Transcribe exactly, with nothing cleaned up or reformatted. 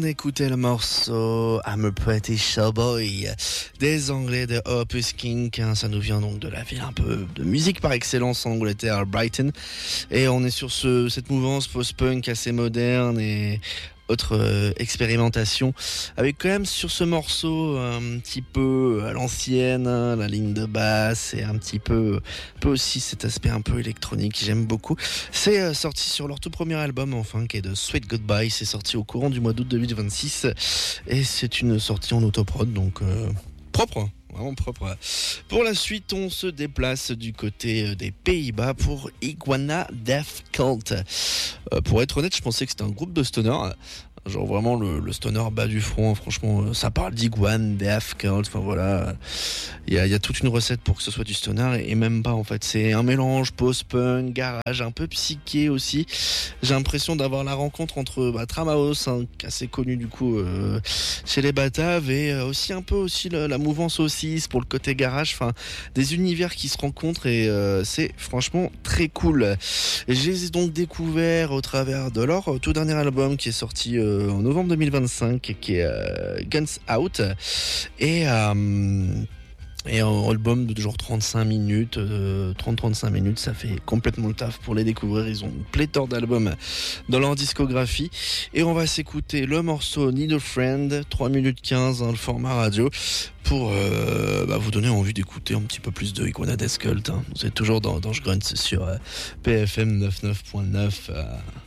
écoutait le morceau I'm a Pretty Showboy des Anglais de Opus Kink. Ça nous vient donc de la ville un peu de musique par excellence en Angleterre, Brighton. Et on est sur ce, cette mouvance post-punk assez moderne et autre euh, expérimentation, avec quand même sur ce morceau un petit peu à l'ancienne, hein, la ligne de basse et un petit peu, un peu aussi cet aspect un peu électronique que j'aime beaucoup. C'est euh, sorti sur leur tout premier album enfin, qui est de Sweet Goodbye. C'est sorti au courant du mois d'août deux mille vingt-six et c'est une sortie en autoprod, donc euh, propre. Vraiment propre. Pour la suite, on se déplace du côté des Pays-Bas pour Iguana Death Cult. Euh, pour être honnête, je pensais que c'était un groupe de stoner. Genre vraiment le, le stoner bas du front. Franchement, ça parle d'Iguana Death Cult. Enfin voilà, il y a, y a toute une recette pour que ce soit du stoner et même pas en fait. C'est un mélange post-punk, garage, un peu psyché aussi. J'ai l'impression d'avoir la rencontre entre bah, Tramhouse, hein, assez connu du coup euh, chez les Bataves, et euh, aussi un peu aussi la, la mouvance aussi pour le côté garage, enfin des univers qui se rencontrent et euh, c'est franchement très cool. Et je les ai donc découverts au travers de leur tout dernier album qui est sorti euh, en novembre deux mille vingt-cinq, qui est euh, Guns Out, et euh, Et un album de genre trente-cinq minutes, euh, trente à trente-cinq minutes, ça fait complètement le taf pour les découvrir. Ils ont une pléthore d'albums dans leur discographie. Et on va s'écouter le morceau Need a Friend, trois minutes quinze, hein, le format radio, pour euh, bah, vous donner envie d'écouter un petit peu plus de Iguana Death Cult. Hein. Vous êtes toujours dans, dans Je Grunt sur euh, P F M quatre-vingt-neuf point neuf. Euh,